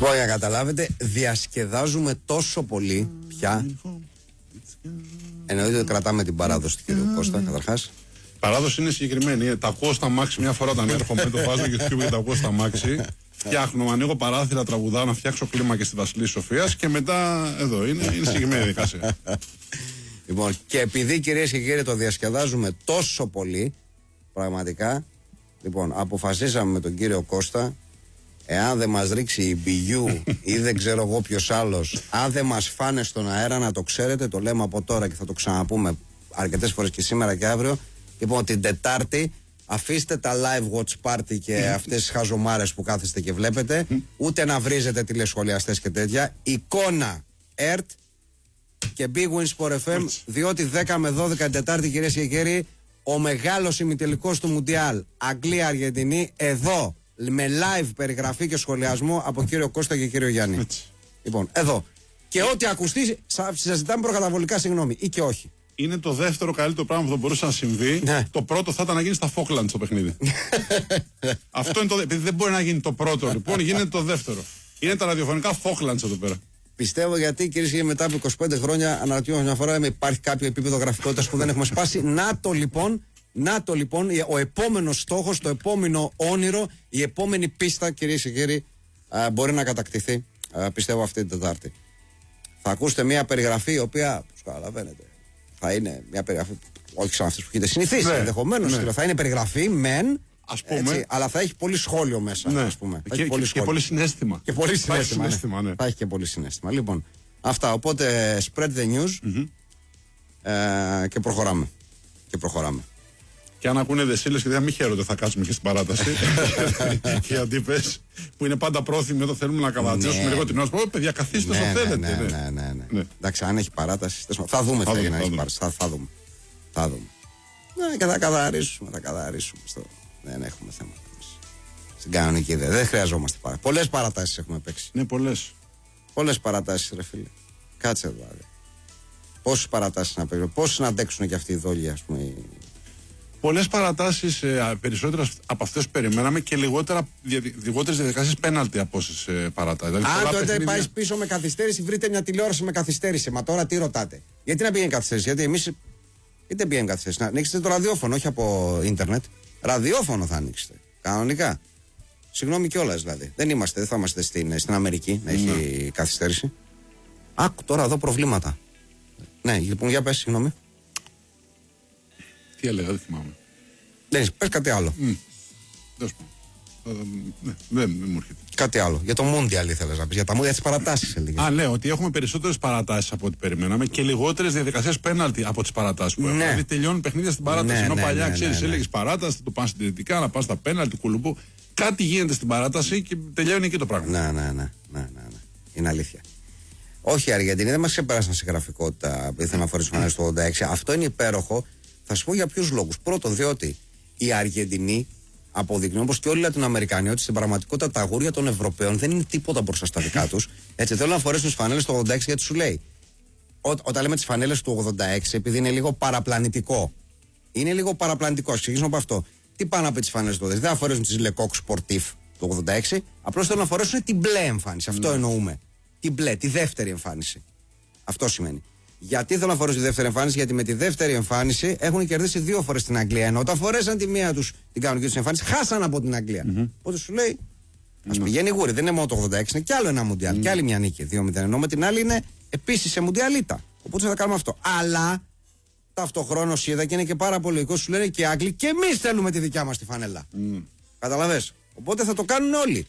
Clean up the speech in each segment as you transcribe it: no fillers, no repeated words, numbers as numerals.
Λοιπόν, για να καταλάβετε, διασκεδάζουμε τόσο πολύ πια. Εννοείται ότι κρατάμε την παράδοση του κύριου Κώστα, καταρχάς. Η παράδοση είναι συγκεκριμένη. Τα ακούω στα μάξι μια φορά όταν έρχομαι, το βάζω και YouTube και τα ακούω στα μάξι. Φτιάχνω, ανοίγω παράθυρα, τραγουδάω, να φτιάξω κλίμα και στη Βασιλή Σοφίας και μετά εδώ είναι συγκεκριμένη δικασία. Λοιπόν, και επειδή κυρίες και κύριοι το διασκεδάζουμε τόσο πολύ, πραγματικά, λοιπόν, αποφασίσαμε με τον κύριο Κώστα, εάν δεν μας ρίξει η μπιγιού ή δεν ξέρω εγώ ποιος άλλος, αν δεν μας φάνε στον αέρα, να το ξέρετε, το λέμε από τώρα και θα το ξαναπούμε αρκετές φορές και σήμερα και αύριο. Λοιπόν, την Τετάρτη αφήστε τα live watch party και αυτές τις χαζομάρες που κάθεστε και βλέπετε, ούτε να βρίζετε τηλεσχολιαστές και τέτοια. Εικόνα ΕΡΤ και Big Win Sport FM, διότι 10 με 12 την Τετάρτη, κυρίες και κύριοι, ο μεγάλος ημιτελικός του Μουντιάλ Αγγλία-Αργεντινή, εδώ με live περιγραφή και σχολιασμό από κύριο Κώστα και κύριο Γιάννη. Λοιπόν, εδώ. Και ό,τι ακουστεί, σας ζητάμε προκαταβολικά συγγνώμη ή και όχι. Είναι το δεύτερο καλύτερο πράγμα που θα μπορούσε να συμβεί. Ναι. Το πρώτο θα ήταν να γίνει στα Falklands το παιχνίδι. Αυτό είναι το. Επειδή δεν μπορεί να γίνει το πρώτο, λοιπόν, γίνεται το δεύτερο. Είναι τα ραδιοφωνικά Falklands εδώ πέρα. Πιστεύω, γιατί κυρίες και κύριοι, μετά από 25 χρόνια αναρωτιόμαστε μια φορά, υπάρχει κάποιο επίπεδο γραφικότητας που δεν έχουμε σπάσει. Να το λοιπόν, ο επόμενος στόχος, το επόμενο όνειρο, η επόμενη πίστα, κυρίες και κύριοι, μπορεί να κατακτηθεί, πιστεύω, αυτή την Τετάρτη. Θα ακούσετε μια περιγραφή, η οποία, όπως καταλαβαίνετε, θα είναι μια περιγραφή, όχι σαν αυτές που έχετε συνηθίσει, ενδεχομένως. Ναι. Θα είναι περιγραφή, μεν, έτσι, αλλά θα έχει πολύ σχόλιο μέσα. Ναι. Ας πούμε. Και πολύ συναίσθημα. Και πολύ συναίσθημα. Ναι. Θα έχει και πολύ συναίσθημα. Λοιπόν, αυτά. Οπότε, spread the news και προχωράμε. Και αν ακούνε δεσίλες και δεν μην χαίρονται, θα κάτσουμε και στην παράταση. Και οι αντίπες που είναι πάντα πρόθυμοι όταν θέλουμε να καβατζώσουμε λίγο την ώρα. Πω, παιδιά, καθίστε όσο θέλετε. Ναι. Εντάξει, αν έχει παράταση, θα δούμε. Θα δούμε. Ναι, και θα καθαρίσουμε. Δεν έχουμε θέματα. Στην κανονική ιδέα. Δεν χρειαζόμαστε πάρα. Πολλές παρατάσεις έχουμε παίξει. Ναι, πολλές παρατάσεις, ρε φίλε. Κάτσε εδώ. Πόσες παρατάσεις να παίξουν, πόσες να αντέξουν και αυτοί οι δόλοι, ας πούμε. Πολλές παρατάσεις, περισσότερες από αυτές που περιμέναμε και λιγότερες διαδικασίες πέναλτι από όσες παρατάσεις. Αν τότε πάει πίσω με καθυστέρηση, βρείτε μια τηλεόραση με καθυστέρηση. Μα τώρα τι ρωτάτε? Γιατί να πηγαίνει καθυστέρηση? Γιατί εμείς. Γιατί πηγαίνει καθυστέρηση? Να ανοίξετε το ραδιόφωνο, όχι από ίντερνετ. Ραδιόφωνο θα ανοίξετε. Κανονικά. Συγγνώμη κιόλας δηλαδή. Δεν θα είμαστε στην Αμερική να έχει καθυστέρηση. Άκου τώρα εδώ προβλήματα. Ναι, λοιπόν, για πες, συγγνώμη. Τι έλεγα, δεν θυμάμαι. Πες κάτι άλλο. Δεν μου έρχεται. Κάτι άλλο. Για το Μούντιαλ ήθελες να πεις. Για τις παρατάσεις έλεγες. Λέω ότι έχουμε περισσότερες παρατάσεις από ό,τι περιμέναμε και λιγότερες διαδικασίες πέναλτι από τις παρατάσεις που έχουμε. Δηλαδή τελειώνουν παιχνίδια στην παράταση. Ενώ παλιά ξέρεις, έλεγες παράταση, θα το πάνε συντηρητικά, να πάνε στα πέναλτι, κουλουμπού. Κάτι γίνεται στην παράταση και τελειώνει εκεί το πράγμα. Ναι. Είναι αλήθεια. Όχι, οι Αργεντινοί δεν μας ξεπέρασαν σε γραφικότητα που ήθελαν να φορήσουν φανέλες το 86. Αυτό είναι υπέροχο. Θα σου πω για ποιους λόγους. Πρώτον, διότι οι Αργεντινοί αποδεικνύουν, όπως και όλοι οι Λατινοαμερικάνοι, ότι στην πραγματικότητα τα αγούρια των Ευρωπαίων δεν είναι τίποτα μπροστά στα δικά τους. Έτσι, θέλουν να φορέσουν τις φανέλες του 86 γιατί σου λέει. Όταν λέμε τις φανέλες του 86, επειδή είναι λίγο παραπλανητικό. Είναι λίγο παραπλανητικό. Ξεκινήσουμε από αυτό. Τι πάνε από τις φανέλες του 86? Δεν θα φορέσουν τις Lecoq Sportif του 86, απλώς θέλουν να φορέσουν την μπλε εμφάνιση. Αυτό εννοούμε. Την μπλε, τη δεύτερη εμφάνιση. Αυτό σημαίνει. Γιατί θέλω να φορέσω τη δεύτερη εμφάνιση? Γιατί με τη δεύτερη εμφάνιση έχουν κερδίσει 2 φορές την Αγγλία. Ενώ όταν φορέσαν τη μία τους την κανονική τους εμφάνιση, χάσαν από την Αγγλία. Οπότε σου λέει, ας πηγαίνει γούρι. Δεν είναι μόνο το 86, είναι κι άλλο ένα Μουντιάλ. Κι άλλη μια νίκη. 2-0. Ενώ με την άλλη είναι επίσης σε Μουντιαλίτα. Οπότε θα κάνουμε αυτό. Αλλά ταυτοχρόνως είδα και είναι και πάρα πολύ λογικό, σου λένε και οι Άγγλοι, και εμείς θέλουμε τη δικιά μας τη φανέλα. Καταλαβες. Οπότε θα το κάνουν όλοι.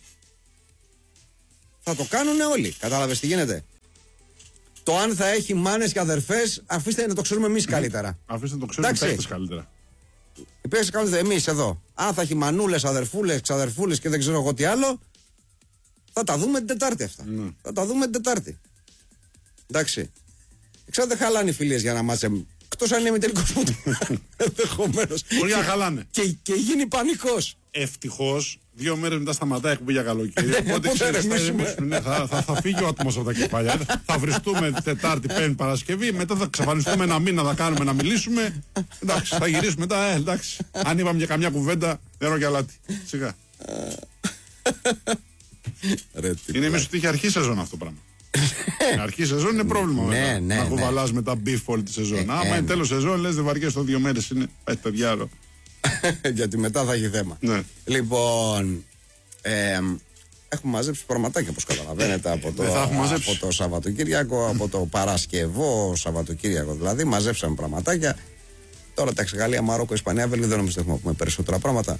Κατάλαβες τι γίνεται? Το αν θα έχει μάνες και αδερφές, αφήστε να το ξέρουμε εμείς καλύτερα. Αφήστε να το ξέρουμε οι παίκτες καλύτερα. Οι παίκτες καλύτερα εμείς εδώ. Αν θα έχει μανούλες, αδερφούλες, ξαδερφούλες και δεν ξέρω εγώ τι άλλο, θα τα δούμε την Τετάρτη αυτά. Θα τα δούμε την Τετάρτη. Εντάξει. Ξέρετε, χαλάνε οι φιλίες για να μάτσε. Εκτός αν είναι με τελικός που ενδεχομένως. Μπορεί να χαλάνε. Και γίνει πανικός. Ευτυχώς, 2 μέρες μετά σταματάει εκπομπή για καλοκαίρι. Οπότε θα φύγει ο άτομος από τα κεφάλια. Θα βριστούμε Τετάρτη, Πέμπτη, Παρασκευή. Μετά θα ξαφανιστούμε ένα μήνα, θα κάνουμε να μιλήσουμε. Εντάξει, θα γυρίσουμε μετά. Εντάξει. Αν είπαμε για καμιά κουβέντα, δεν ρωτώ κι αλάτι. Σιγά. Είναι μισό ότι είχε αρχή σεζόν αυτό το πράγμα. Αρχή σεζόν είναι πρόβλημα μετά. Να κουβαλάς μετά beef όλη τη σεζόν. Άμα είναι τέλος σεζόν, λες δεν βαριέσαι το 2 μέρες. Είναι παιδιά. Γιατί μετά θα έχει θέμα. Λοιπόν, έχουμε μαζέψει πραγματάκια όπως καταλαβαίνετε από το Σαββατοκύριακο, από το Παρασκευό Σαββατοκύριακο δηλαδή. Μαζέψαμε πραγματάκια. Τώρα τα Γαλλία, Μαρόκο, Ισπανία, Βέλγιο δεν νομίζω ότι έχουμε περισσότερα πράγματα.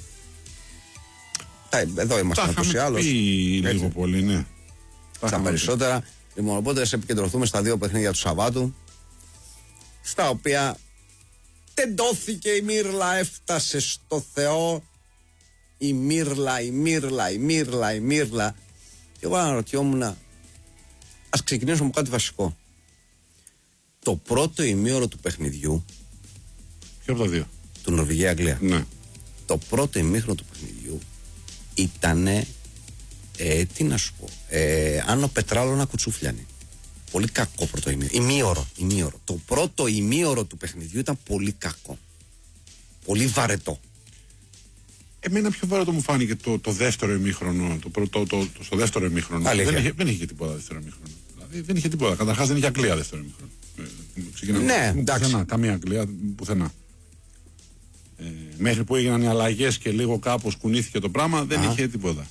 Εδώ είμαστε ούτως ή άλλως. Λίγο πολύ, ναι. Στα περισσότερα. Λοιπόν, οπότε σε επικεντρωθούμε στα 2 παιχνίδια του Σαββάτου, στα οποία τεντώθηκε η Μύρλα, έφτασε στο Θεό. Η Μύρλα. Και εγώ αναρωτιόμουν, ας ξεκινήσουμε από κάτι βασικό. Το πρώτο ημίωρο του παιχνιδιού. Ποιο από τα 2? Του Νορβηγία-Αγγλία. Ναι. Το πρώτο ημίχρονο του παιχνιδιού ήτανε, τι να σου πω, Άνω Πετράλο να κουτσούφλιανε. Πολύ κακό πρώτο ημίωρο. Το πρώτο ημίωρο του παιχνιδιού ήταν πολύ κακό. Πολύ βαρετό. Εμένα πιο βαρετό μου φάνηκε το δεύτερο ημίχρονο. Στο δεύτερο ημίχρονο. Δεν είχε τίποτα δεύτερο ημίχρονο. Δηλαδή δεν είχε τίποτα. Καταρχάς δεν είχε Αγγλία δεύτερο ημίχρονο. Ναι, εντάξει. Πουθενά, καμία Αγγλία, πουθενά. Μέχρι που έγιναν οι αλλαγές και λίγο κάπως κουνήθηκε το πράγμα, δεν είχε τίποτα.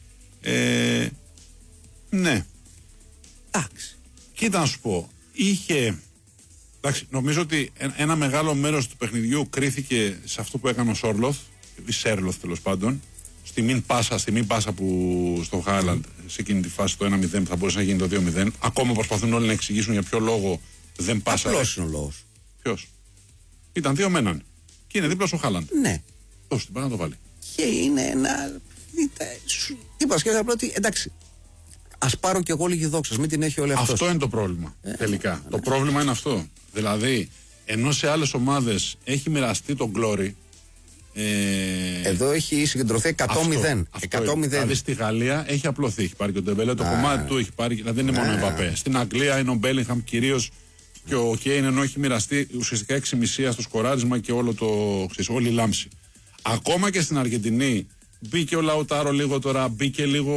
Ναι. Εντάξει. Κοίτα να σου πω, εντάξει, νομίζω ότι ένα μεγάλο μέρος του παιχνιδιού κρίθηκε σε αυτό που έκανε ο Σόρλοθ, ή Σέρλοθ τέλος πάντων, στη μην πάσα που στο Χάιλαντ, σε εκείνη τη φάση το 1-0 που θα μπορούσε να γίνει το 2-0. Ακόμα προσπαθούν όλοι να εξηγήσουν για ποιο λόγο δεν πάσαρε. Απλός είναι ο λόγος. Ποιος? Ήταν 2 με 1. Και είναι δίπλα στο Χάλαντ. Ναι. Δώσε την, πάει να το βάλει. Και είναι ένα. Είπα σκέφτομαι απλά ότι εντάξει. Ας πάρω κι εγώ λίγη δόξα, μην την έχει όλη αυτός. Αυτό είναι το πρόβλημα. Τελικά. Το πρόβλημα είναι αυτό. Δηλαδή, ενώ σε άλλες ομάδες έχει μοιραστεί το glory. Εδώ έχει συγκεντρωθεί 100-0. Δηλαδή στη Γαλλία έχει απλωθεί. Έχει πάρει και ο Ντεμπελέ, το κομμάτι του έχει πάρει. Δηλαδή δεν είναι μόνο ο Εμπαπέ. Στην Αγγλία είναι ο Μπέλιγχαμ κυρίως. Και ο Κέιν, ενώ έχει μοιραστεί ουσιαστικά 6,5 στο σκοράρισμα και όλη η λάμψη. Ακόμα και στην Αργεντινή μπήκε ο Λαουτάρο λίγο τώρα, μπήκε λίγο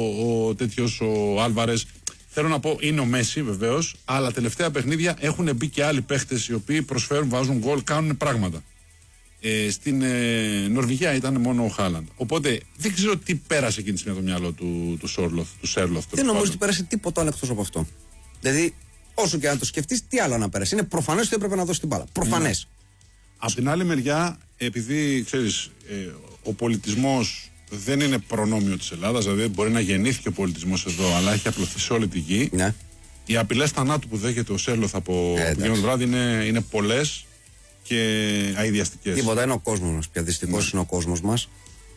ο Άλβαρες. Θέλω να πω, είναι ο Μέση βεβαίως, αλλά τελευταία παιχνίδια έχουν μπει και άλλοι παίχτες οι οποίοι προσφέρουν, βάζουν γκολ, κάνουν πράγματα. Στην Νορβηγία ήταν μόνο ο Χάλαντ. Οπότε δεν ξέρω τι πέρασε εκείνη τη στιγμή το μυαλό του Σέρλοθ. Δεν νομίζω ότι πέρασε τίποτα άλλο εκτός από αυτό. Δηλαδή, όσο και αν το σκεφτείς, τι άλλο να πέρασε. Είναι προφανές ότι έπρεπε να δώσει την μπάλα. Προφανές. Από την άλλη μεριά, επειδή ξέρεις, ο πολιτισμός δεν είναι προνόμιο της Ελλάδας, δηλαδή μπορεί να γεννήθηκε ο πολιτισμός εδώ, αλλά έχει απλωθεί σε όλη τη γη. Ναι. Οι απειλές θανάτου που δέχεται ο Σέρλοθ από εκείνο το βράδυ είναι πολλές και αειδιαστικές. Τίποτα, είναι ο κόσμος μας. Πια δυστυχώς είναι ο κόσμος μας.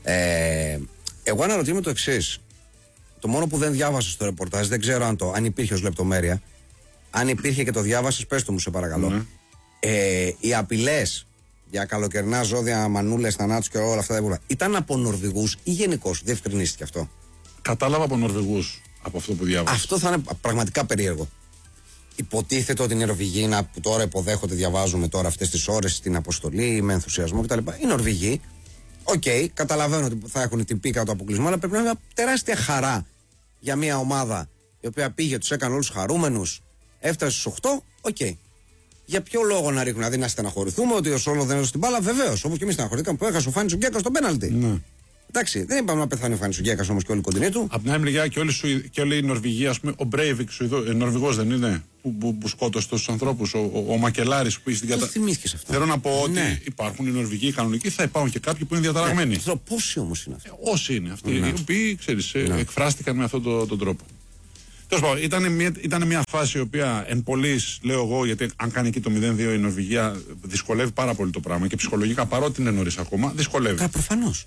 Εγώ αναρωτιέμαι το εξής. Το μόνο που δεν διάβασα στο ρεπορτάζ, δεν ξέρω αν υπήρχε ως λεπτομέρεια. Αν υπήρχε και το διάβασες, πες το μου, σε παρακαλώ. Ναι. Οι απειλές για καλοκαιρινά ζώδια, μανούλες, θανάτους και όλα αυτά τα υπόλοιπα ήταν από Νορβηγούς ή γενικώς? Διευκρινίστηκε αυτό? Κατάλαβα από Νορβηγούς από αυτό που διάβασα. Αυτό θα είναι πραγματικά περίεργο. Υποτίθεται ότι οι Νορβηγοί που τώρα υποδέχονται, διαβάζουμε τώρα αυτές τις ώρες στην αποστολή με ενθουσιασμό κτλ. Οι Νορβηγοί, καταλαβαίνω ότι θα έχουν την πίκα του αποκλεισμού, αλλά πρέπει να είναι μια τεράστια χαρά για μια ομάδα η οποία πήγε, τους έκανε όλους χαρούμενους, έφτασε στους 8. Για ποιο λόγο να ρίχνουν, δηλαδή να στεναχωρηθούμε ότι ο Σόλο δεν έδωσε την μπάλα? Βεβαίως, όπως και εμείς στεναχωρηθήκαμε που έχασε ο Φάνης ο Γκέκας στον πέναλτι. Ναι. Εντάξει, δεν είπαμε να πεθάνει ο Φάνης ο Γκέκας όμως και όλη η κοντινή του. Από την άλλη μεριά και όλοι οι Νορβηγοί, ας πούμε, ο Μπρέιβικ, Νορβηγός δεν είναι, που σκότωσε τόσους ανθρώπους, ο Μακελάρης που είχε στην κατάσταση. Θέλω να πω ότι υπάρχουν οι Νορβηγοί κανονικοί, θα υπάρχουν και κάποιοι που είναι διαταραγμένοι. Πόσοι όμως είναι αυτοί? Όσοι είναι αυτοί, οι οποίοι εκφράστηκαν με αυτόν τον τρόπο. Τέλος πάντων, ήταν μια φάση η οποία εν πολλής, λέω εγώ, γιατί αν κάνει εκεί το 0-2 η Νορβηγία, δυσκολεύει πάρα πολύ το πράγμα και ψυχολογικά, παρότι είναι νωρίς ακόμα, δυσκολεύει. Προφανώς.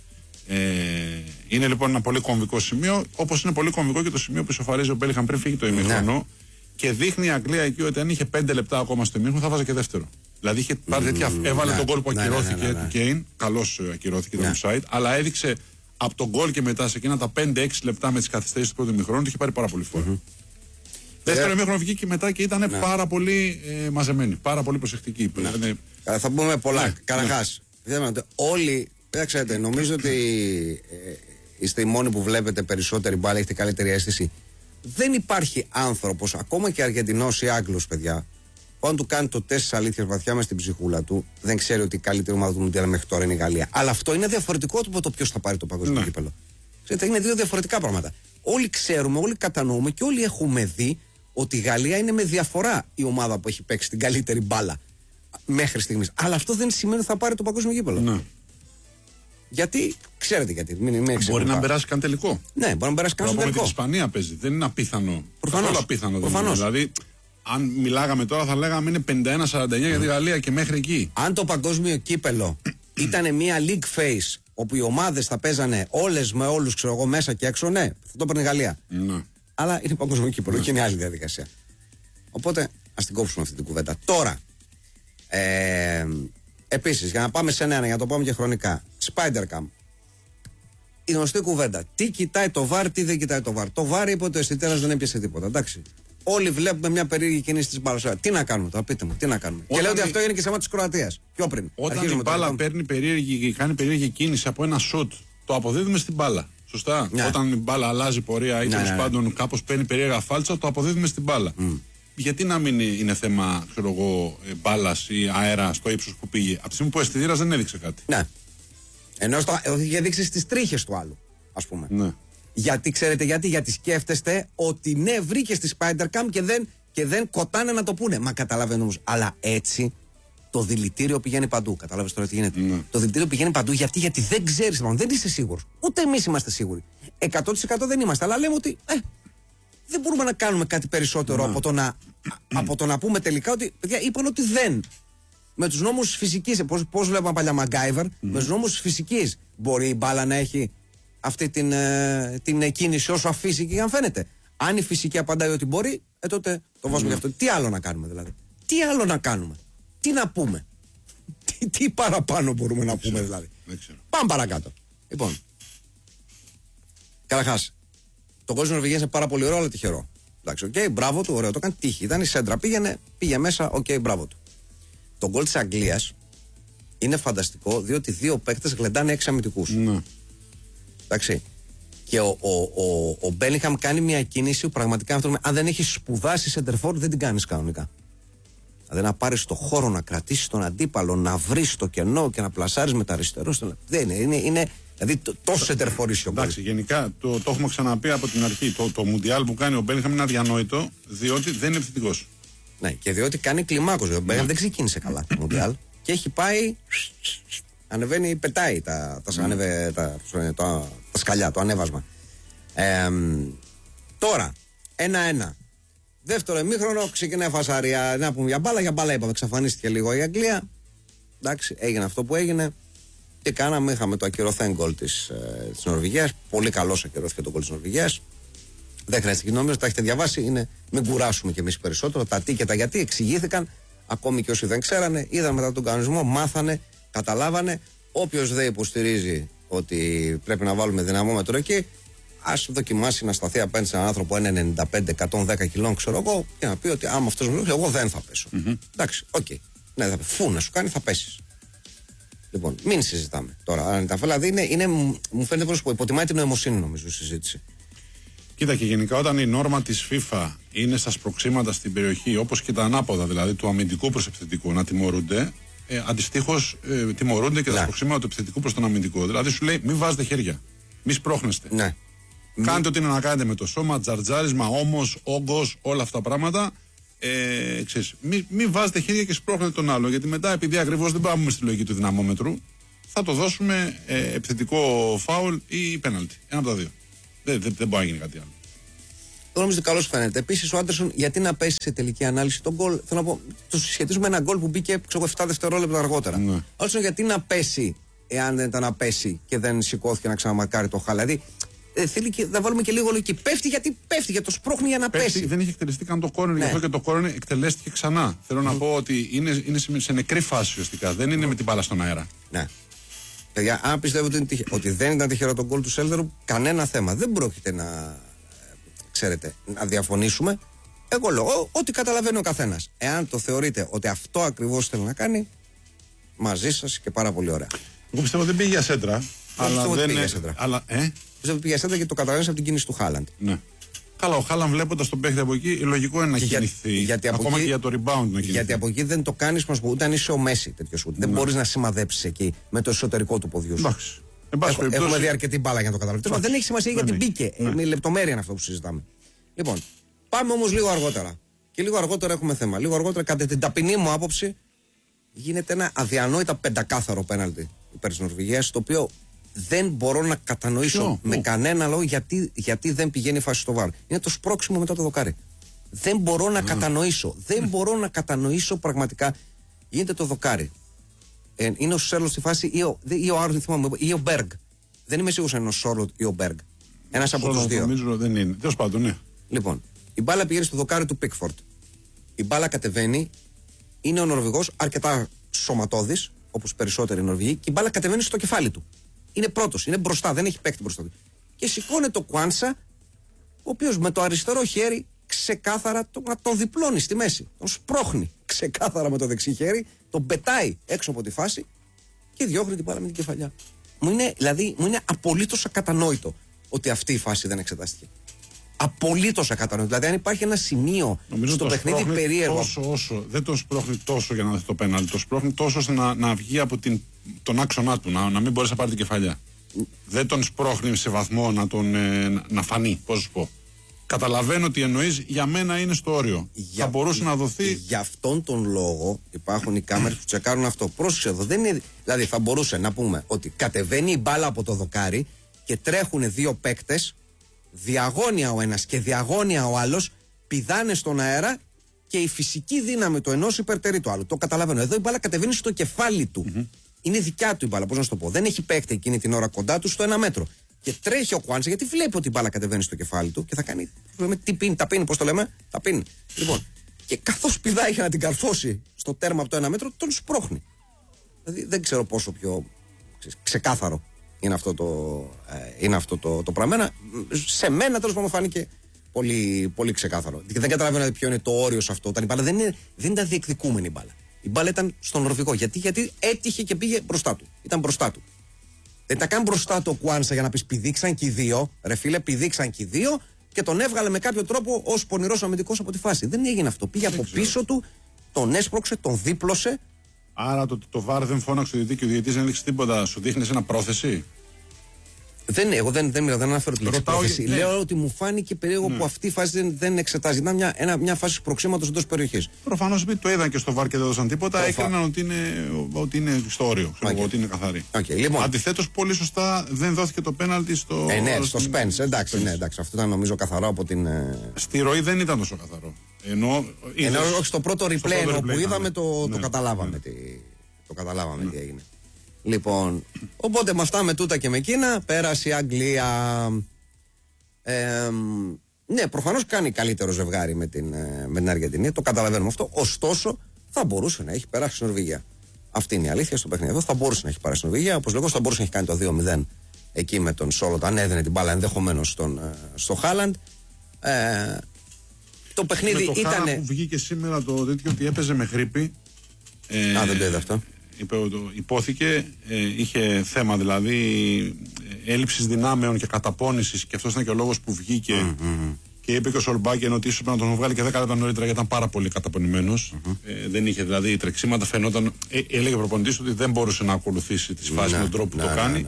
Είναι λοιπόν ένα πολύ κομβικό σημείο, όπως είναι πολύ κομβικό και το σημείο που ισοφαρίζει ο Μπέλιγχαμ πριν φύγει το ημίχρονο και δείχνει η Αγγλία εκεί ότι αν είχε 5 λεπτά ακόμα στο ημίχρονο θα βάζε και δεύτερο. Δηλαδή είχε πάρει τέτοια. Έβαλε τον γκολ που ακυρώθηκε του Κέιν, καλώς ακυρώθηκε το offside, αλλά έδειξε από τον γκολ και μετά σε εκείνα τα 5-6 λεπτά με τις καθυστερήσεις του πρώτου ημίχρονου, είχε πάρει πάρα πολύ φόρμα. Δεύτερο ημίχρονο βγήκε μετά και ήταν πάρα πολύ μαζεμένοι, πάρα πολύ προσεκτικοί. Θα πούμε πολλά. Καταρχάς, όλοι, ξέρετε, νομίζω ότι είστε οι μόνοι που βλέπετε περισσότερη μπάλα, έχετε καλύτερη αίσθηση. Δεν υπάρχει άνθρωπος, ακόμα και Αργεντινός ή Άγγλος, παιδιά, όταν του κάνει το τεστ της αλήθειας βαθιά μες στην ψυχούλα του, δεν ξέρει ότι η καλύτερη ομάδα του Μουντιάλ μέχρι τώρα είναι η Γαλλία. Αλλά αυτό είναι διαφορετικό από το ποιος θα πάρει το παγκόσμιο κύπελλο. Ξέρετε, είναι δύο διαφορετικά πράγματα. Όλοι ξέρουμε, όλοι κατανοούμε και όλοι έχουμε δει ότι η Γαλλία είναι με διαφορά η ομάδα που έχει παίξει την καλύτερη μπάλα μέχρι στιγμής. Αλλά αυτό δεν σημαίνει ότι θα πάρει το παγκόσμιο κύπελλο. Ναι. Γιατί, ξέρετε γιατί. Μπορεί να περάσει καν τελικό. Ναι, μπορεί να περάσει καν τελικό. Την Ισπανία παίζει. Δεν είναι απίθανο. Προφανώς. Απίθανο. Δηλαδή, αν μιλάγαμε τώρα, θα λέγαμε είναι 51-49 για τη Γαλλία και μέχρι εκεί. Αν το παγκόσμιο κύπελλο ήταν μια league phase όπου οι ομάδες θα παίζανε όλες με όλους, ξέρω εγώ, μέσα και έξω, ναι, θα το παίρνει η Γαλλία. Ναι. Αλλά είναι παγκόσμιο κύπελλο και είναι άλλη διαδικασία. Οπότε ας την κόψουμε αυτή την κουβέντα. Τώρα, επίσης, για να πάμε σε ένα, για να το πάμε και χρονικά. Spider-Cam. Η γνωστή κουβέντα. Τι κοιτάει το VAR, τι δεν κοιτάει το VAR. Το VAR είπε ότι ο αισθητήρας δεν έπιασε τίποτα. Εντάξει. Όλοι βλέπουμε μια περίεργη κίνηση της μπάλας. Τι να κάνουμε τώρα, πείτε μου, τι να κάνουμε. Και λέω ότι αυτό είναι και θέμα της Κροατίας. Πιο πριν. Όταν η μπάλα παίρνει κάνει περίεργη κίνηση από ένα σουτ, το αποδίδουμε στην μπάλα. Σωστά. Ναι. Όταν η μπάλα αλλάζει πορεία ή τέλος πάντων κάπως παίρνει περίεργα φάλτσα, το αποδίδουμε στην μπάλα. Γιατί να μην είναι θέμα, ξέρω εγώ, μπάλας ή αέρα στο ύψος που πήγε. Από τη στιγμή που ο αισθητήρας δεν έδειξε κάτι. Ναι. Ενώ είχε δείξει στις τρίχες του άλλου, ας πούμε. Ναι. Γιατί ξέρετε γιατί σκέφτεστε ότι ναι, βρήκε στη Spider-Cam και δεν κοτάνε να το πούνε. Μα καταλαβαίνω όμως. Αλλά έτσι το δηλητήριο πηγαίνει παντού. Κατάλαβες τώρα τι γίνεται. Ναι. Το δηλητήριο πηγαίνει παντού γιατί δεν ξέρεις, δεν είσαι σίγουρος. Ούτε εμείς είμαστε σίγουροι. 100% δεν είμαστε. Αλλά λέμε ότι δεν μπορούμε να κάνουμε κάτι περισσότερο από το να πούμε τελικά ότι παιδιά είπαν ότι δεν. Με τους νόμους της φυσικής, πώς βλέπαμε παλιά MacGyver, με τους νόμους της φυσικής μπορεί η μπάλα να έχει αυτή την κίνηση όσο αφύσικη αν φαίνεται. Αν η φυσική απαντάει ότι μπορεί, τότε το βάζουμε γι' αυτό. Τι άλλο να κάνουμε δηλαδή. Τι άλλο να κάνουμε. Τι να πούμε. Τι παραπάνω μπορούμε να πούμε δηλαδή. Πάμε παρακάτω. Λοιπόν. Καταρχάς, το γκολ της Νορβηγίας είναι πάρα πολύ ωραίο, αλλά τυχερό. Εντάξει, οκ, μπράβο του, ωραίο. Το έκανε τύχη. Ήταν η σέντρα. Πήγε μέσα, οκ, μπράβο του. Το γκολ της Αγγλίας είναι φανταστικό διότι δύο παίκτες γλεντάνε 6 αμυντικούς. Ναι. Εντάξει. Και ο Μπέλιγχαμ κάνει μια κίνηση που πραγματικά αν δεν έχει σπουδάσει σεντερφόρ δεν την κάνεις κανονικά. Δηλαδή να πάρεις το χώρο, να κρατήσεις τον αντίπαλο, να βρεις το κενό και να πλασάρεις με τα αριστερό. Δεν είναι δηλαδή τόσο σεντερφορίσιο. Εντάξει, γενικά το έχουμε ξαναπεί από την αρχή. Το Μουντιάλ που κάνει ο Μπέλιγχαμ είναι αδιανόητο διότι δεν είναι επιθετικός. Ναι, και διότι κάνει κλιμάκος. Ο Μπέλιγχαμ δεν ξεκίνησε καλά το Μουντιάλ και έχει πάει. Ανεβαίνει, πετάει τα σκαλιά, το ανέβασμα. Τώρα, 1-1. Δεύτερο ημίχρονο, ξεκινάει φασαρία. Να πούμε για μπάλα είπαμε, εξαφανίστηκε λίγο η Αγγλία. Εντάξει, έγινε αυτό που έγινε. Και είχαμε το ακυρωθέν γκολ της Νορβηγίας. Πολύ καλός ακυρώθηκε το γκολ της Νορβηγίας. Δεν χρειάζεται νομίζω, τα έχετε διαβάσει. Μην κουράσουμε κι εμείς περισσότερο. Τα τι και τα γιατί εξηγήθηκαν. Ακόμη και όσοι δεν ξέρανε, είδαν μετά τον κανονισμό, μάθανε, καταλάβανε. Όποιος δεν υποστηρίζει ότι πρέπει να βάλουμε δυναμόμετρο εκεί, ας δοκιμάσει να σταθεί απέναντι σε έναν άνθρωπο 1,95-110 κιλών, ξέρω εγώ, και να πει ότι άμα αυτός μου λέει, εγώ δεν θα πέσω. Εντάξει, οκ. Ναι, θα φου να σου κάνει, θα πέσεις. Λοιπόν, μην συζητάμε τώρα. Αν τα δηλαδή μου φαίνεται πως υποτιμάει την νοημοσύνη, νομίζω, η συζήτηση. Κοίτα, και γενικά όταν η νόρμα της FIFA είναι στα σπροξήματα στην περιοχή, όπως και τα ανάποδα, δηλαδή του αμυντικού προς επιθετικού, να τιμωρούνται, αντιστοίχως τιμωρούνται και τα σπροξήματα του επιθετικού προς τον αμυντικό. Δηλαδή σου λέει, μην βάζετε χέρια, μην σπρώχνεστε. Ναι. Κάντε ό,τι είναι να κάνετε με το σώμα, τζαρτζάρισμα, όμος, όγκος, όλα αυτά τα πράγματα. Μην βάζετε χέρια και σπρώχνετε τον άλλο. Γιατί μετά, επειδή ακριβώς δεν πάμε στη λογική του δυναμόμετρου, θα το δώσουμε επιθετικό φάουλ ή πέναλτι. Ένα από τα δύο. Δεν μπορεί να γίνει κάτι άλλο. Το νομίζω ότι καλώς φαίνεται. Επίσης, ο Άντερσον, γιατί να πέσει σε τελική ανάλυση τον γκολ, θέλω να πω, το συσχετίζουμε με ένα γκολ που μπήκε 7 δευτερόλεπτα αργότερα. Ναι. Άντερσον, γιατί να πέσει, εάν δεν ήταν να πέσει και δεν σηκώθηκε να ξαναμαρκάρει το χάλα. Δηλαδή, θέλει και να βάλουμε και λίγο λογική. Πέφτει γιατί το σπρώχνει για να πέσει. Δεν είχε εκτελεστεί καν το κόρνερ, γι' αυτό και το κόρνερ εκτελέστηκε ξανά. Θέλω να πω ότι είναι σε νεκρή φάση ουσιαστικά. Δεν είναι με την μπάλα στον αέρα. Ναι. Παιδιά, αν πιστεύω ότι δεν ήταν τυχερό το γκολ του Σέλτερου, κανένα θέμα. Δεν πρόκειται να διαφωνήσουμε. Εγώ λέω ό,τι καταλαβαίνει ο καθένας. Εάν το θεωρείτε ότι αυτό ακριβώς θέλει να κάνει, μαζί σας και πάρα πολύ ωραία. Εγώ πιστεύω δεν πήγε για σέντρα. Αλλά δεν πήγε για σέντρα. Πιστεύω πήγε σέντα γιατί το καταλαβαίνεις από την κίνηση του Χάλαντ. Ναι. Καλά, ο Χάλαντ βλέποντας τον παίχτη από εκεί, λογικό είναι να κινηθεί. Ακόμα και για το rebound να κινηθεί. Γιατί από εκεί δεν το κάνεις ούτε αν είσαι ο Μέση τέτοιο σουτ. Δεν μπορείς να σημαδέψεις εκεί με το εσωτερικό του ποδιού σου. Έχουμε δει αρκετή μπάλα για να το καταλάβουμε. Δεν έχει σημασία γιατί μπήκε. Με λεπτομέρεια είναι αυτό που συζητάμε. Λοιπόν, πάμε όμως λίγο αργότερα. Και λίγο αργότερα έχουμε θέμα. Λίγο αργότερα, κατά την ταπεινή μου άποψη, γίνεται ένα αδιανόητα πεντακάθαρο πέναλτι υπέρ της Νορβηγίας, το οποίο δεν μπορώ να κατανοήσω με κανένα λόγο γιατί δεν πηγαίνει η φάση στο βαρ. Είναι το σπρώξιμο μετά το δοκάρι. Δεν μπορώ να κατανοήσω. Δεν μπορώ να κατανοήσω πραγματικά. Γίνεται το δοκάρι. Είναι ο Σέρλοτ στη φάση ή ο Άρον, ή ο Μπέργκ. Δεν είμαι σίγουρος αν είναι ο Σόρλοτ ή ο Μπέργκ. Ένας από τους δύο. Νομίζω δεν είναι. Τέλος πάντων, ναι. Λοιπόν, η μπάλα πηγαίνει στο δοκάρι του Πίκφορντ. Η μπάλα κατεβαίνει. Είναι ο Νορβηγός αρκετά σωματώδης, όπως περισσότεροι Νορβηγοί, και η μπάλα κατεβαίνει στο κεφάλι του. Είναι πρώτος, είναι μπροστά, δεν έχει παίκτη μπροστά του. Και σηκώνεται το Κουάνσα, ο οποίος με το αριστερό χέρι ξεκάθαρα τον διπλώνει στη μέση. Τον σπρώχνει ξεκάθαρα με το δεξί χέρι, τον πετάει έξω από τη φάση και διώχνει την μπάλα με την κεφαλιά. Μου είναι απολύτως ακατανόητο ότι αυτή η φάση δεν εξετάστηκε. Απολύτως ακατανόητο. Δηλαδή, αν υπάρχει ένα σημείο στο παιχνίδι περίεργο. Δεν τον σπρώχνει τόσο για να δει το πέναλτι. Το σπρώχνει τόσο ώστε να βγει από τον άξονά του, να μην μπορέσει να πάρει την κεφαλιά. Δεν τον σπρώχνει σε βαθμό να φανεί. Πώς σου πω. Καταλαβαίνω ότι εννοείς, για μένα είναι στο όριο. Θα μπορούσε να δοθεί. Γι' αυτόν τον λόγο υπάρχουν οι κάμερες που τσεκάρουν αυτό. Πρόσεξε εδώ. Δηλαδή, θα μπορούσε να πούμε ότι κατεβαίνει η μπάλα από το δοκάρι και τρέχουν δύο παίκτες. Διαγώνια ο ένας και διαγώνια ο άλλος, πηδάνε στον αέρα και η φυσική δύναμη του ενός υπερτερεί του άλλου. Το καταλαβαίνω. Εδώ η μπάλα κατεβαίνει στο κεφάλι του. Είναι δικιά του η μπάλα, πώς να σου το πω. Δεν έχει παίκτη εκείνη την ώρα κοντά του στο 1 μέτρο. Και τρέχει ο Κουάνσα γιατί βλέπει ότι η μπάλα κατεβαίνει στο κεφάλι του και θα κάνει. Τα πίνει, πώς το λέμε. Τα πίνει. Λοιπόν, και καθώς πηδάει για να την καρφώσει στο τέρμα από το 1 μέτρο, τον σπρώχνει. Δηλαδή δεν ξέρω πόσο πιο ξεκάθαρο είναι αυτό το πράγμα. Σε μένα τέλος πάντων φάνηκε πολύ, πολύ ξεκάθαρο. Και δεν καταλαβαίνω ποιο είναι το όριο σε αυτό. Όταν η μπάλα δεν ήταν διεκδικούμενη η μπάλα. Η μπάλα ήταν στον Νορβηγό. Γιατί έτυχε και πήγε μπροστά του. Ήταν μπροστά του. Δεν τα κάνει μπροστά του ο Κουάνσα για να πει πηδήξαν και οι δύο. Ρε φίλε, πηδήξαν και οι δύο και τον έβγαλε με κάποιο τρόπο ως πονηρός αμυντικός από τη φάση. Δεν έγινε αυτό. Πήγε από πίσω του, τον έσπρωξε, τον δίπλωσε. Άρα το βάρ δεν φώναξε το διαιτητή και ο διαιτητής δεν έδειξε τίποτα. Σου δείχνει ένα πρόθεση. Εγώ δεν αναφέρω τη λέξη πρόθεση. Λέω ότι μου φάνηκε περίεργο που αυτή η φάση δεν εξετάζει. Ήταν μια φάση προξήματος εντός περιοχής. Προφανώς επειδή το είδαν και στο βάρ και δεν έδωσαν τίποτα, έκριναν ότι είναι στο όριο. Ότι είναι καθαρή. Λοιπόν. Αντιθέτως, πολύ σωστά δεν δόθηκε το πέναλτι στο. Στο Spence. Εντάξει, αυτό ήταν νομίζω καθαρό από την. Στη ροή δεν ήταν τόσο καθαρό. Ενώ όχι στο πρώτο replay που είδαμε το καταλάβαμε τι έγινε. Λοιπόν, οπότε με αυτά με τούτα και με εκείνα πέρασε η Αγγλία. Ναι, προφανώς κάνει καλύτερο ζευγάρι με την Αργεντινή, το καταλαβαίνουμε αυτό. Ωστόσο, θα μπορούσε να έχει περάσει η Νορβηγία. Αυτή είναι η αλήθεια στο παιχνίδι εδώ. Θα μπορούσε να έχει περάσει η Νορβηγία. Όπως λέγω, θα μπορούσε να έχει κάνει το 2-0 εκεί με τον Σόλοτ, αν έδινε την μπάλα ενδεχομένως στο Χάλαντ. Το παιχνίδι ήταν. Χάλαντ που βγήκε σήμερα το τέτοιο ότι έπαιζε με γρίπη. Δεν το είδα αυτό. Υπόθηκε, είχε θέμα δηλαδή έλλειψης δυνάμεων και καταπώνησης και αυτός ήταν και ο λόγος που βγήκε και είπε και ο Σολμπάκεν ότι ίσως πρέπει να τον βγάλει και 10 λεπτά νωρίτερα γιατί ήταν πάρα πολύ καταπονημένος. Δεν είχε δηλαδή τρεξίματα, φαινόταν, έλεγε ο προπονητής ότι δεν μπορούσε να ακολουθήσει τις φάσεις με τον τρόπο που το κάνει.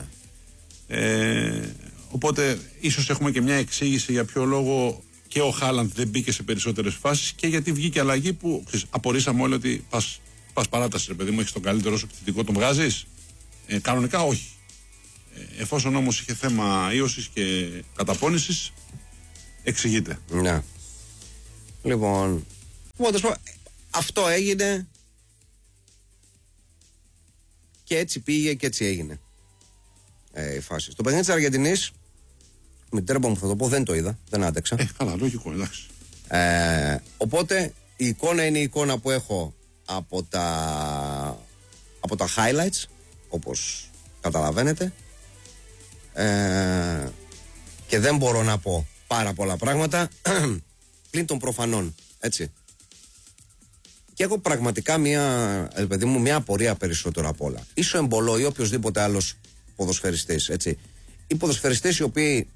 Οπότε ίσως έχουμε και μια εξήγηση για ποιο λόγο και ο Χάλαντ δεν μπήκε σε περισσότερες φάσεις και γιατί βγήκε αλλαγή που απορρίσαμε όλοι ότι πας παράταση, ρε παιδί μου, έχεις τον καλύτερο σου επιθετικό, τον βγάζεις. Κανονικά όχι. Εφόσον όμως είχε θέμα ίωσης και καταπώνησης, εξηγείται. Ναι. Λοιπόν, αυτό έγινε και έτσι πήγε και έτσι έγινε η φάση. Το παιχνίδι της Αργεντινής, με την τρέπα μου θα το πω, δεν το είδα, δεν άντεξα. Καλά, λογικό, εντάξει. Οπότε η εικόνα είναι η εικόνα που έχω από τα highlights, όπως καταλαβαίνετε, και δεν μπορώ να πω πάρα πολλά πράγματα πλην των προφανών, έτσι. Και έχω πραγματικά μια απορία περισσότερο απ' όλα. Ίσο Εμπολό ή οποιοδήποτε άλλος ποδοσφαιριστής, έτσι, Οι ποδοσφαιριστές οι οποίοι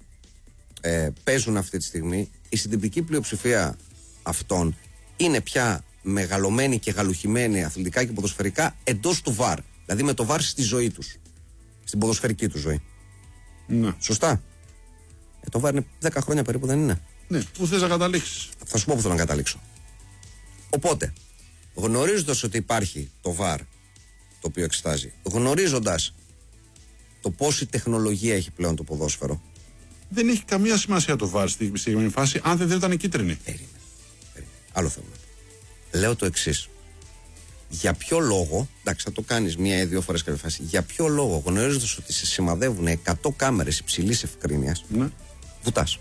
παίζουν αυτή τη στιγμή, η συντριπτική πλειοψηφία αυτών είναι πια μεγαλωμένοι και γαλουχημένοι αθλητικά και ποδοσφαιρικά εντός του ΒΑΡ. Δηλαδή με το ΒΑΡ στη ζωή τους, στην ποδοσφαιρική του ζωή. Ναι. Σωστά. Το ΒΑΡ είναι 10 χρόνια περίπου, δεν είναι? Ναι, πού θες να καταλήξεις? Θα σου πω που θέλω να καταλήξω. Οπότε, γνωρίζοντας ότι υπάρχει το ΒΑΡ, το οποίο εξετάζει, γνωρίζοντας το πόση τεχνολογία έχει πλέον το ποδόσφαιρο. Δεν έχει καμία σημασία το ΒΑΡ στη συγκεκριμένη φάση, αν δεν ήταν κίτρινη. Περίμενε. Άλλο θέλω να πω. Λέω το εξής. Για ποιο λόγο, εντάξει, θα το κάνεις μία ή δύο φορές κάποια φάση, για ποιο λόγο, γνωρίζοντας ότι σε σημαδεύουν 100 κάμερες υψηλής ευκρίνειας, Ναι. βουτάς?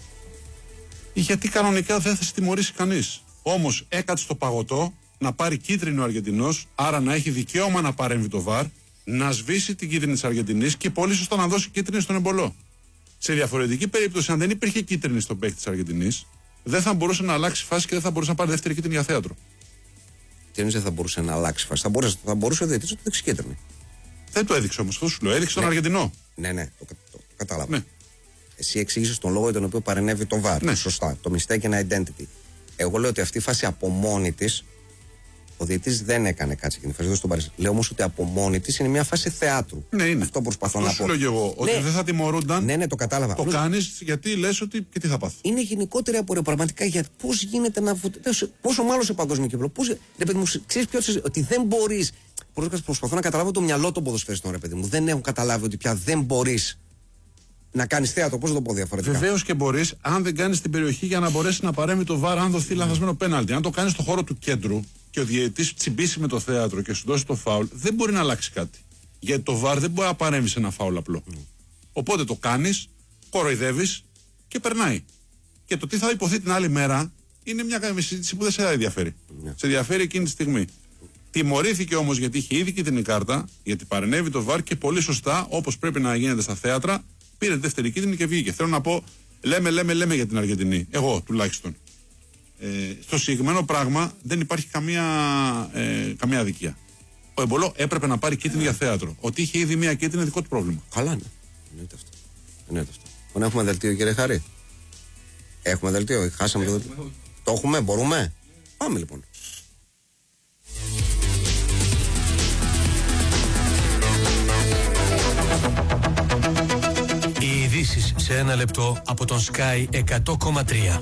Γιατί κανονικά δεν θα σε τιμωρήσει κανείς. Όμως έκατσε στο παγωτό να πάρει κίτρινο ο Αργεντινός, άρα να έχει δικαίωμα να παρέμβει το ΒΑΡ, να σβήσει την κίτρινη της Αργεντινής και πολύ σωστά να δώσει κίτρινη στον εμπολό. Σε διαφορετική περίπτωση, αν δεν υπήρχε κίτρινη στον παίκτη της Αργεντινής, δεν θα μπορούσε να αλλάξει φάση και δεν θα μπορούσε να πάρει δεύτερη κίτρινη για θέατρο. Τι εννοείς δεν θα μπορούσε να αλλάξει φάση? Θα μπορούσε ο διαιτητής να το δείξει κίτρινη. Δεν το έδειξε όμως, αυτό σου λέω. Έδειξε τον Αργεντινό. Ναι, το κατάλαβα. Ναι. Εσύ εξήγησες τον λόγο για τον οποίο παρενέβη το ΒΑΡ. Ναι. Σωστά. Το mistaken identity. Εγώ λέω ότι αυτή η φάση από μόνη της, ο διαιτητής δεν έκανε κάτι εκείνη τη φάση. Λέω όμως ότι από μόνη της είναι μια φάση θεάτρου. Ναι, είναι. Αυτό προσπαθώ να πω. Σου λέω και εγώ. Ότι δεν θα τιμωρούνταν. Ναι, το κατάλαβα. Το κάνεις γιατί λες ότι και τι θα πάθω. Είναι γενικότερη απορία πραγματικά για πώς γίνεται να βουτήσει. Πόσο μάλλον σε παγκόσμιο κύπελλο. Ρε παιδί μου, ξέρεις ποιος, ότι δεν μπορείς. Προσπαθώ να καταλάβω το μυαλό των ποδοσφαιριστών, ρε παιδί μου. Δεν έχουν καταλάβει ότι πια δεν μπορείς να κάνεις θέατρο. Πώς να το πω διαφορετικά? Βεβαίως και μπορείς, αν δεν κάνεις την περιοχή για να μπορέσει να παρέμβει το ΒΑΡ, αν δοθεί λανθασμένο πέναλτι. Αν το κάνεις στο χώρο του κέντρου και ο διαιτητής τσιμπήσει με το θέατρο και σου δώσει το φάουλ, δεν μπορεί να αλλάξει κάτι. Γιατί το ΒΑΡ δεν μπορεί να παρέμβει σε ένα φάουλ απλό. Οπότε το κάνεις, κοροϊδεύεις και περνάει. Και το τι θα υποθεί την άλλη μέρα είναι μια συζήτηση που δεν σε ενδιαφέρει. Σε ενδιαφέρει εκείνη τη στιγμή. Τιμωρήθηκε όμως γιατί είχε ήδη κίτρινη κάρτα, γιατί παρενέβη το ΒΑΡ και πολύ σωστά, όπως πρέπει να γίνεται στα θέατρα, πήρε δεύτερη κίτρινη και βγήκε. Θέλω να πω, λέμε για την Αργεντινή. Εγώ τουλάχιστον. Στο συγκεκριμένο πράγμα δεν υπάρχει καμία αδικία. Ο εμπολό έπρεπε να πάρει κίτρινη για θέατρο. Ότι είχε ήδη μία κίτρινη είναι δικό του πρόβλημα. Καλά, ναι. Εννοείται αυτό. Έχουμε δελτίο, κύριε Χαρή? Έχουμε δελτίο, χάσαμε το δελτίο. Το έχουμε, μπορούμε? Πάμε λοιπόν. Οι ειδήσεις σε ένα λεπτό από τον Sky 100,3.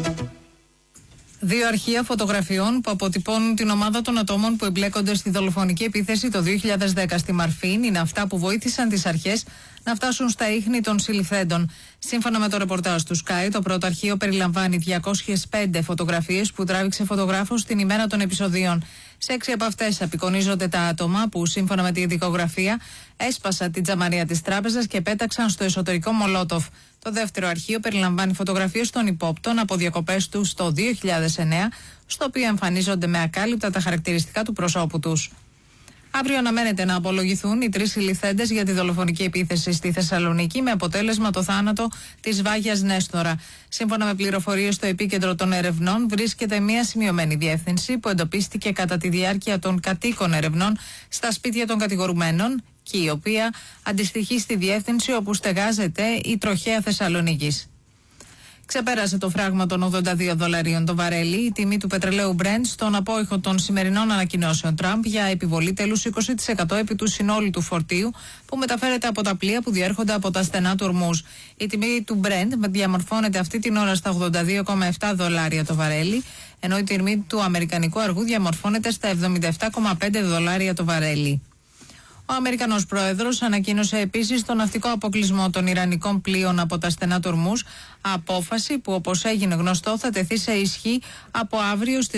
Δύο αρχεία φωτογραφιών που αποτυπώνουν την ομάδα των ατόμων που εμπλέκονται στη δολοφονική επίθεση το 2010 στη Μαρφίν είναι αυτά που βοήθησαν τις αρχές να φτάσουν στα ίχνη των συλληφθέντων. Σύμφωνα με το ρεπορτάζ του Sky, το πρώτο αρχείο περιλαμβάνει 205 φωτογραφίες που τράβηξε φωτογράφος την ημέρα των επεισοδίων. Σε 6 από αυτές απεικονίζονται τα άτομα που, σύμφωνα με τη δικογραφία, έσπασαν την τζαμαρία της τράπεζας και πέταξαν στο εσωτερικό Μολότοφ. Το δεύτερο αρχείο περιλαμβάνει φωτογραφίες των υπόπτων από διακοπές τους το 2009, στο οποίο εμφανίζονται με ακάλυπτα τα χαρακτηριστικά του προσώπου τους. Αύριο αναμένεται να απολογηθούν οι 3 συλληφθέντες για τη δολοφονική επίθεση στη Θεσσαλονίκη με αποτέλεσμα το θάνατο της Βάγιας Νέστορα. Σύμφωνα με πληροφορίες στο επίκεντρο των ερευνών βρίσκεται μια σημειωμένη διεύθυνση που εντοπίστηκε κατά τη διάρκεια των κατοίκων ερευνών στα σπίτια των κατηγορουμένων και η οποία αντιστοιχεί στη διεύθυνση όπου στεγάζεται η τροχέα Θεσσαλονίκης. Ξεπέρασε το φράγμα των $82 το βαρέλι η τιμή του πετρελαίου Brent στον απόϊχο των σημερινών ανακοινώσεων Τραμπ για επιβολή τέλους 20% επί του συνόλου του φορτίου που μεταφέρεται από τα πλοία που διέρχονται από τα στενά του Ορμούζ. Η τιμή του Brent διαμορφώνεται αυτή την ώρα στα $82,7 το βαρέλι, ενώ η τιμή του αμερικανικού αργού διαμορφώνεται στα $77,5 το βαρέλι. Ο Αμερικανός πρόεδρος ανακοίνωσε επίσης τον ναυτικό αποκλεισμό των Ιρανικών πλοίων από τα στενά του Ορμούζ, απόφαση που, όπως έγινε γνωστό, θα τεθεί σε ισχύ από αύριο στις